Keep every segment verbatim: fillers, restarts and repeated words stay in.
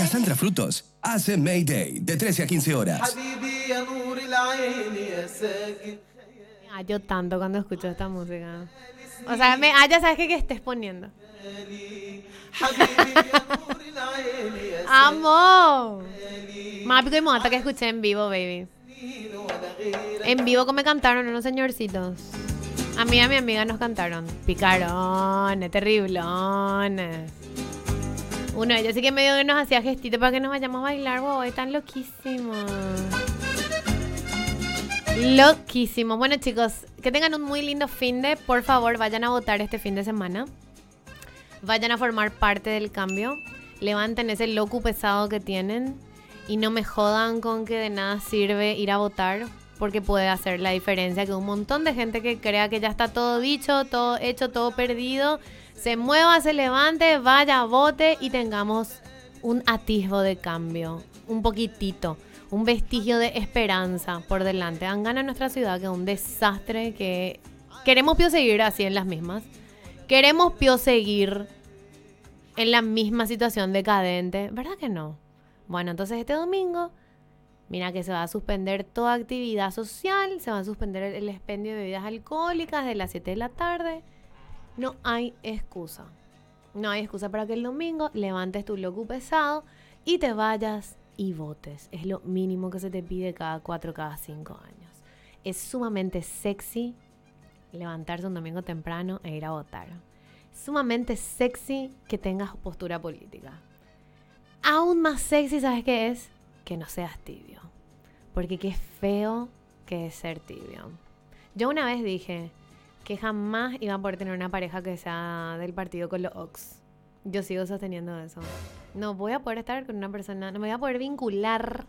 Cassandra Frutos hace Mayday de trece a quince horas. Me hallo tanto cuando escucho esta música. O sea, me hallo, ¿sabes qué? Que estés poniendo. ¡Amo! Más pico y mota que escuché en vivo, baby. En vivo que me cantaron unos señorcitos. A mí y a mi amiga nos cantaron. Picarones, terriblones. Uno de ellos sí que medio que nos hacía gestito para que nos vayamos a bailar, wow, están loquísimos. Loquísimos. Bueno, chicos, que tengan un muy lindo fin de. Por favor, vayan a votar este fin de semana. Vayan a formar parte del cambio. Levanten ese loco pesado que tienen. Y no me jodan con que de nada sirve ir a votar. Porque puede hacer la diferencia que un montón de gente que crea que ya está todo dicho, todo hecho, todo perdido, se mueva, se levante, vaya, vote y tengamos un atisbo de cambio, un poquitito, un vestigio de esperanza por delante. Han ganado nuestra ciudad, que es un desastre, que queremos pio seguir así en las mismas. Queremos pio seguir en la misma situación decadente. ¿Verdad que no? Bueno, entonces este domingo... Mira que se va a suspender toda actividad social, se va a suspender el, el expendio de bebidas alcohólicas de las siete de la tarde. No hay excusa. No hay excusa para que el domingo levantes tu loco pesado y te vayas y votes. Es lo mínimo que se te pide cada cuatro, cada cinco años. Es sumamente sexy levantarse un domingo temprano e ir a votar. Es sumamente sexy que tengas postura política. Aún más sexy, ¿sabes qué es? Que no seas tibio. Porque qué feo que es ser tibio. Yo una vez dije que jamás iba a poder tener una pareja que sea del partido con los Ox. Yo sigo sosteniendo eso. No voy a poder estar con una persona, no me voy a poder vincular.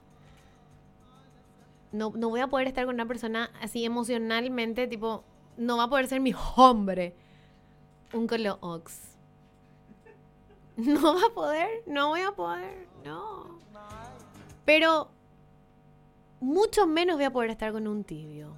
No, no voy a poder estar con una persona así emocionalmente, tipo, no va a poder ser mi hombre. Un con los Ox. No va a poder, no voy a poder, no. Pero mucho menos voy a poder estar con un tibio.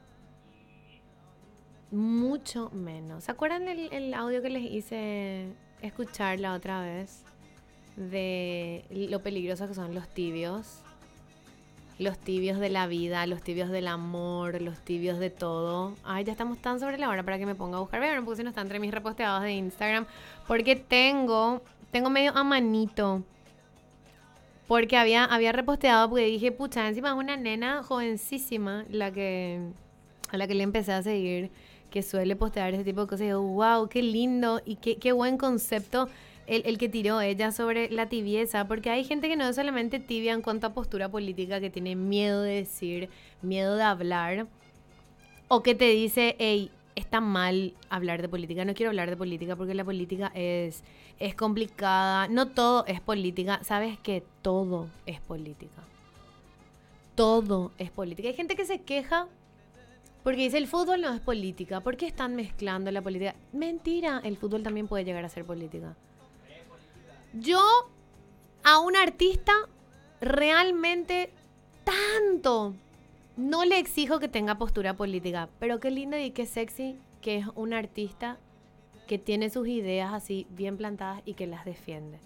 Mucho menos. ¿Se acuerdan del el audio que les hice escuchar la otra vez? De lo peligrosos que son los tibios. Los tibios de la vida, los tibios del amor, los tibios de todo. Ay, ya estamos tan sobre la hora para que me ponga a buscar. Vean, porque si no está entre mis reposteados de Instagram. Porque tengo, tengo medio a manito. Porque había, había reposteado, porque dije, pucha, encima es una nena jovencísima la que, a la que le empecé a seguir, que suele postear ese tipo de cosas. Y digo, wow, qué lindo y qué, qué buen concepto el, el que tiró ella sobre la tibieza. Porque hay gente que no es solamente tibia en cuanto a postura política, que tiene miedo de decir, miedo de hablar, o que te dice, hey, está mal hablar de política, no quiero hablar de política porque la política es, es complicada, no todo es política, sabes que todo es política, todo es política. Hay gente que se queja porque dice el fútbol no es política, ¿por qué están mezclando la política? Mentira, el fútbol también puede llegar a ser política. Yo a un artista realmente tanto no le exijo que tenga postura política, pero qué lindo y qué sexy que es un artista que tiene sus ideas así bien plantadas y que las defiende.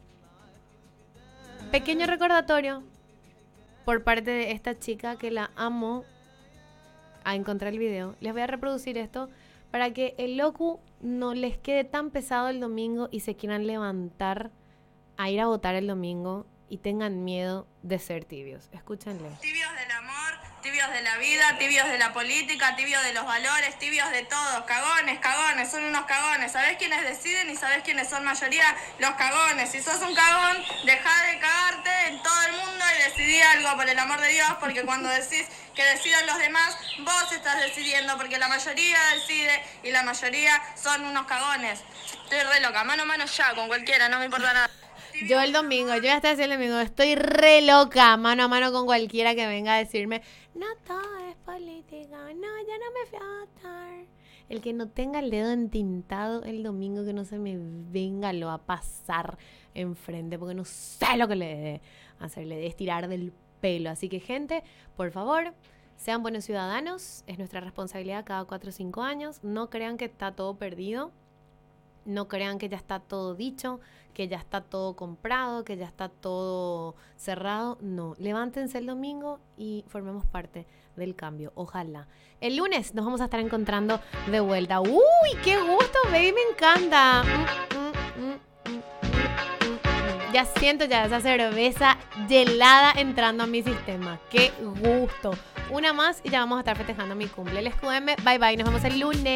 Pequeño recordatorio por parte de esta chica que la amo a encontrar el video. Les voy a reproducir esto para que el locu no les quede tan pesado el domingo y se quieran levantar a ir a votar el domingo y tengan miedo de ser tibios. Escúchenle. Tibios del amor, tibios de la vida, tibios de la política, tibios de los valores, tibios de todos. Cagones, cagones, son unos cagones. ¿Sabés quiénes deciden y sabés quiénes son mayoría? Los cagones. Si sos un cagón, dejá de cagarte en todo el mundo y decidí algo por el amor de Dios, porque cuando decís que decidan los demás, vos estás decidiendo, porque la mayoría decide y la mayoría son unos cagones. Estoy re loca, mano a mano ya, con cualquiera, no me importa nada. Yo el domingo, yo ya estoy haciendo el domingo, estoy re loca, mano a mano con cualquiera que venga a decirme, no todo es política, no, yo no me fui a votar. El que no tenga el dedo entintado el domingo, que no se me venga lo a pasar enfrente, porque no sé lo que le debe hacer, le debe estirar del pelo. Así que, gente, por favor, sean buenos ciudadanos, es nuestra responsabilidad cada cuatro o cinco años, no crean que está todo perdido. No crean que ya está todo dicho, que ya está todo comprado, que ya está todo cerrado. No, levántense el domingo y formemos parte del cambio. Ojalá. El lunes nos vamos a estar encontrando de vuelta. ¡Uy, qué gusto, baby! Me encanta. Mm, mm, mm, mm, mm, mm. Ya siento ya esa cerveza helada entrando a mi sistema. ¡Qué gusto! Una más y ya vamos a estar festejando mi cumple. El S Q M, bye bye. Nos vemos el lunes.